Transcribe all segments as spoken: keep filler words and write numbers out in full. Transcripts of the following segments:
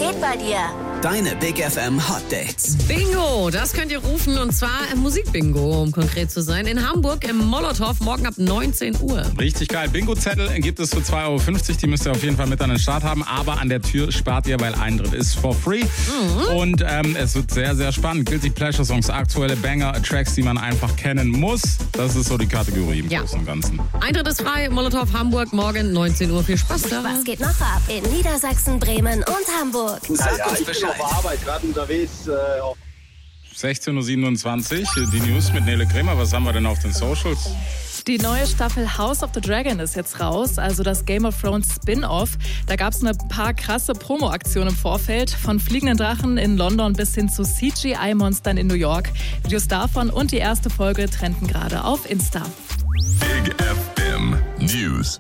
geht bei dir? Deine Big F M Hot Dates. Bingo, das könnt ihr rufen und zwar im Musikbingo, um konkret zu sein. In Hamburg im Molotow, morgen ab neunzehn Uhr. Richtig geil. Bingo-Zettel gibt es für zwei Euro fünfzig. Die müsst ihr auf jeden Fall mit an den Start haben. Aber an der Tür spart ihr, weil Eintritt ist for free. Mhm. Und ähm, es wird sehr, sehr spannend. Guilty Pleasure Songs, aktuelle Banger, Tracks, die man einfach kennen muss. Das ist so die Kategorie im ja. Großen und Ganzen. Eintritt ist frei. Molotow Hamburg, morgen neunzehn Uhr. Viel Spaß da. Was geht noch ab in Niedersachsen, Bremen und Hamburg? Sag ja, uns ich bin Bescheid. auf der Arbeit, gerade unterwegs. Äh, auf sechzehn Uhr siebenundzwanzig, die News mit Nele Kremer. Was haben wir denn auf den Socials? Die neue Staffel House of the Dragon ist jetzt raus, also das Game of Thrones Spin-Off. Da gab es ein paar krasse Promo-Aktionen im Vorfeld, von fliegenden Drachen in London bis hin zu C G I-Monstern in New York. Videos davon und die erste Folge trenden gerade auf Insta. Big F M News.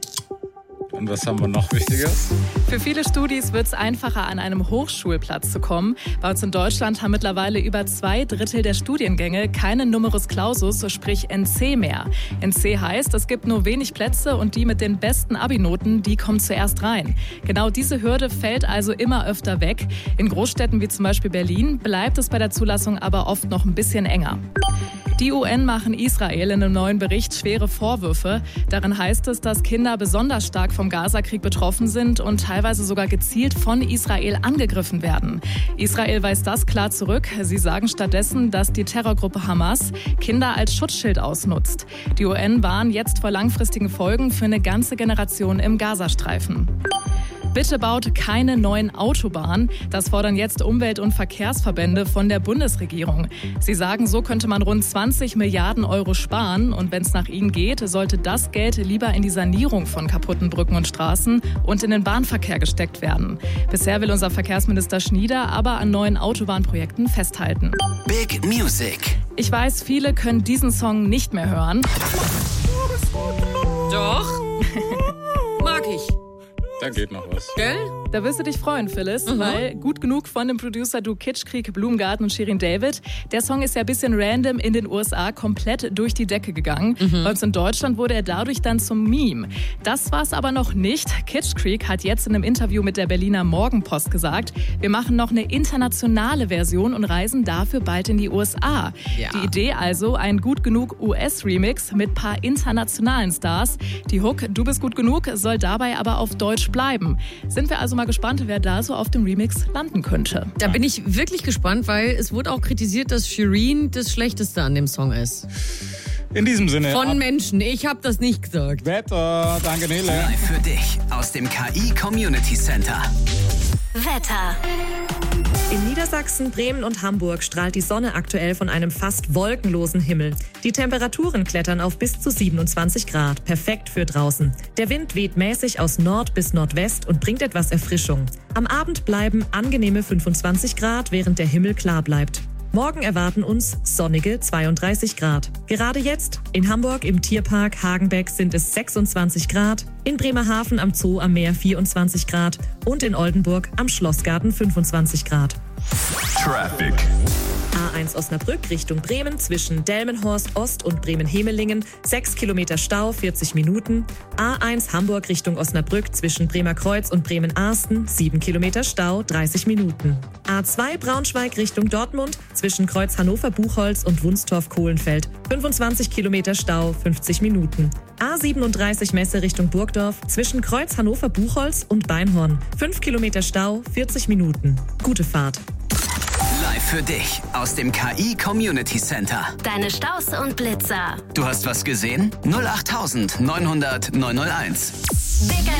Und was haben wir noch Wichtiges? Für viele Studis wird es einfacher, an einem Hochschulplatz zu kommen. Bei uns in Deutschland haben mittlerweile über zwei Drittel der Studiengänge keinen Numerus Clausus, sprich N C mehr. N C heißt, es gibt nur wenig Plätze und die mit den besten Abi-Noten, die kommen zuerst rein. Genau diese Hürde fällt also immer öfter weg. In Großstädten wie zum Beispiel Berlin bleibt es bei der Zulassung aber oft noch ein bisschen enger. Die U N machen Israel in einem neuen Bericht schwere Vorwürfe. Darin heißt es, dass Kinder besonders stark vom Gazakrieg betroffen sind und teilweise sogar gezielt von Israel angegriffen werden. Israel weist das klar zurück. Sie sagen stattdessen, dass die Terrorgruppe Hamas Kinder als Schutzschild ausnutzt. Die U N warnt jetzt vor langfristigen Folgen für eine ganze Generation im Gazastreifen. Bitte baut keine neuen Autobahnen. Das fordern jetzt Umwelt- und Verkehrsverbände von der Bundesregierung. Sie sagen, so könnte man rund zwanzig Milliarden Euro sparen. Und wenn es nach ihnen geht, sollte das Geld lieber in die Sanierung von kaputten Brücken und Straßen und in den Bahnverkehr gesteckt werden. Bisher will unser Verkehrsminister Schnieder aber an neuen Autobahnprojekten festhalten. Big Music. Ich weiß, viele können diesen Song nicht mehr hören. Doch. Mag ich. Da geht noch was. Gell? Da wirst du dich freuen, Phyllis, Mhm. weil gut genug von dem Producer Du Kitschkrieg, Blumengarten und Shirin David. Der Song ist ja ein bisschen random in den U S A komplett durch die Decke gegangen. Mhm. Bei uns in Deutschland wurde er dadurch dann zum Meme. Das war's aber noch nicht. Kitschkrieg hat jetzt in einem Interview mit der Berliner Morgenpost gesagt, wir machen noch eine internationale Version und reisen dafür bald in die U S A. Ja. Die Idee also, ein gut genug U S-Remix mit paar internationalen Stars. Die Hook Du bist gut genug soll dabei aber auf Deutsch bleiben. Sind wir also mal gespannt, wer da so auf dem Remix landen könnte. Da bin ich wirklich gespannt, weil es wurde auch kritisiert, dass Shirin das Schlechteste an dem Song ist. In diesem Sinne. Von Menschen. Ich habe das nicht gesagt. Wetter. Danke, Nele. Live für dich aus dem K I Community Center. Wetter. In Niedersachsen, Bremen und Hamburg strahlt die Sonne aktuell von einem fast wolkenlosen Himmel. Die Temperaturen klettern auf bis zu siebenundzwanzig Grad, perfekt für draußen. Der Wind weht mäßig aus Nord bis Nordwest und bringt etwas Erfrischung. Am Abend bleiben angenehme fünfundzwanzig Grad, während der Himmel klar bleibt. Morgen erwarten uns sonnige zweiunddreißig Grad. Gerade jetzt in Hamburg im Tierpark Hagenbeck sind es sechsundzwanzig Grad, in Bremerhaven am Zoo am Meer vierundzwanzig Grad und in Oldenburg am Schlossgarten fünfundzwanzig Grad. Traffic. A eins Osnabrück Richtung Bremen zwischen Delmenhorst Ost und Bremen-Hemelingen, sechs Kilometer Stau, vierzig Minuten. A eins Hamburg Richtung Osnabrück zwischen Bremerkreuz und Bremen-Arsten, sieben Kilometer Stau, dreißig Minuten. A zwei Braunschweig Richtung Dortmund zwischen Kreuz Hannover-Buchholz und Wunstorf-Kohlenfeld, fünfundzwanzig Kilometer Stau, fünfzig Minuten. A siebenunddreißig Messe Richtung Burgdorf zwischen Kreuz Hannover-Buchholz und Beinhorn, fünf Kilometer Stau, vierzig Minuten. Gute Fahrt. Live für dich aus dem K I Community Center. Deine Staus und Blitzer. Du hast was gesehen? null acht neunhundert neunhunderteins. Big